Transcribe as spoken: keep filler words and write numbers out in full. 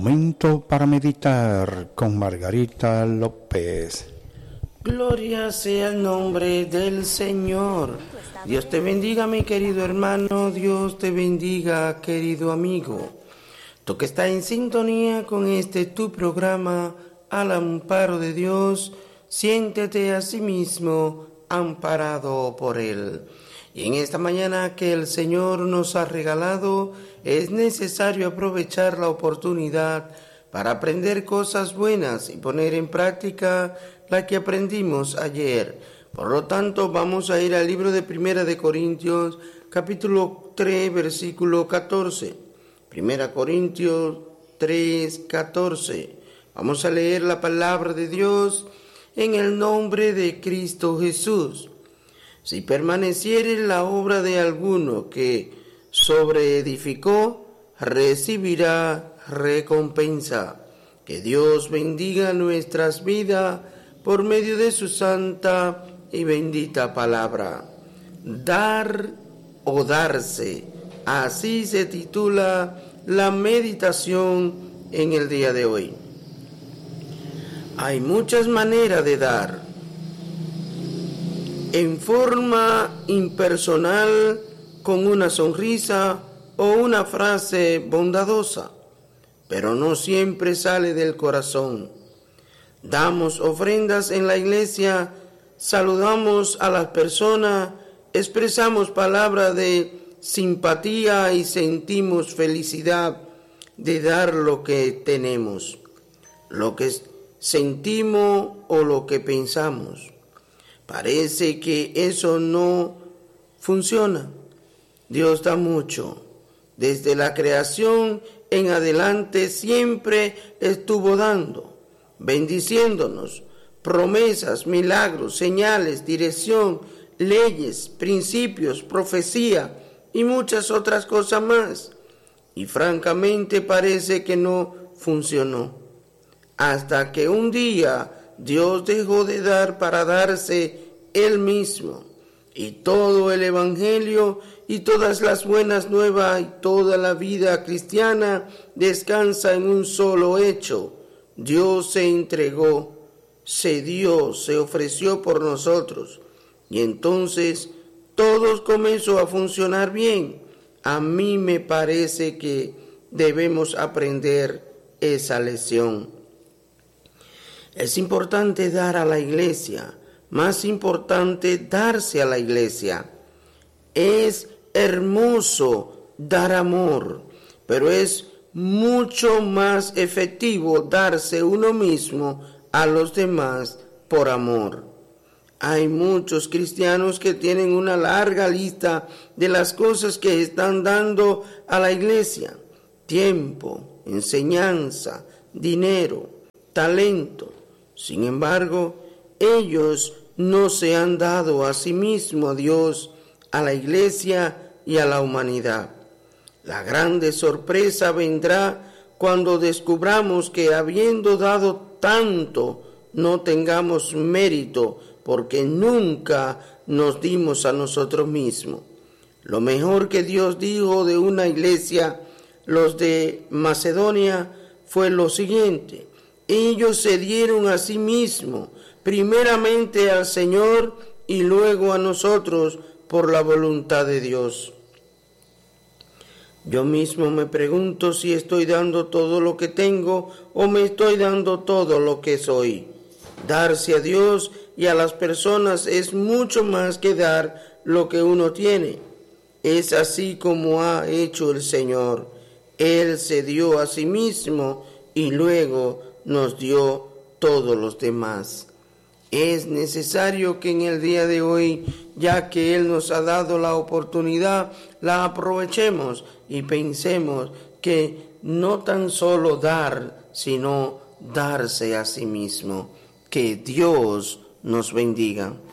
Momento para meditar con Margarita López. Gloria sea el nombre del Señor. Dios te bendiga, mi querido hermano. Dios te bendiga, querido amigo. Tú que estás en sintonía con este tu programa, Al Amparo de Dios, siéntete a sí mismo amparado por Él. Y en esta mañana que el Señor nos ha regalado, es necesario aprovechar la oportunidad para aprender cosas buenas y poner en práctica la que aprendimos ayer. Por lo tanto, vamos a ir al libro de Primera de Corintios, capítulo tres, versículo catorce. Primera Corintios tres, catorce. Vamos a leer la palabra de Dios en el nombre de Cristo Jesús. Si permaneciere la obra de alguno que sobreedificó, recibirá recompensa. Que Dios bendiga nuestras vidas por medio de su santa y bendita palabra. Dar o darse, así se titula la meditación en el día de hoy. Hay muchas maneras de dar. En forma impersonal, con una sonrisa o una frase bondadosa, pero no siempre sale del corazón. Damos ofrendas en la iglesia, saludamos a las personas, expresamos palabras de simpatía y sentimos felicidad de dar lo que tenemos, lo que sentimos o lo que pensamos. Parece que eso no funciona. Dios da mucho. Desde la creación en adelante siempre estuvo dando, bendiciéndonos, promesas, milagros, señales, dirección, leyes, principios, profecía y muchas otras cosas más. Y francamente parece que no funcionó. Hasta que un día Dios dejó de dar para darse Él mismo. Y todo el Evangelio y todas las buenas nuevas y toda la vida cristiana descansa en un solo hecho. Dios se entregó, se dio, se ofreció por nosotros. Y entonces todo comenzó a funcionar bien. A mí me parece que debemos aprender esa lección. Es importante dar a la iglesia, más importante darse a la iglesia. Es hermoso dar amor, pero es mucho más efectivo darse uno mismo a los demás por amor. Hay muchos cristianos que tienen una larga lista de las cosas que están dando a la iglesia: tiempo, enseñanza, dinero, talento. Sin embargo, ellos no se han dado a sí mismos, a Dios, a la iglesia y a la humanidad. La grande sorpresa vendrá cuando descubramos que habiendo dado tanto, no tengamos mérito, porque nunca nos dimos a nosotros mismos. Lo mejor que Dios dijo de una iglesia, los de Macedonia, fue lo siguiente: ellos se dieron a sí mismos, primeramente al Señor y luego a nosotros por la voluntad de Dios. Yo mismo me pregunto si estoy dando todo lo que tengo o me estoy dando todo lo que soy. Darse a Dios y a las personas es mucho más que dar lo que uno tiene. Es así como ha hecho el Señor. Él se dio a sí mismo y luego nos dio todos los demás. Es necesario que en el día de hoy, ya que Él nos ha dado la oportunidad, la aprovechemos y pensemos que no tan solo dar, sino darse a sí mismo. Que Dios nos bendiga.